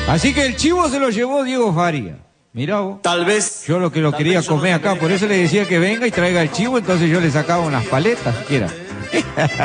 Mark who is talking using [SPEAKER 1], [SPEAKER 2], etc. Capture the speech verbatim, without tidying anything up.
[SPEAKER 1] Así que el chivo se lo llevó Diego Faría. Mirá vos.
[SPEAKER 2] Tal vez.
[SPEAKER 1] Yo lo que lo quería comer acá, por eso le decía que venga y traiga el chivo, entonces yo le sacaba unas paletas, siquiera.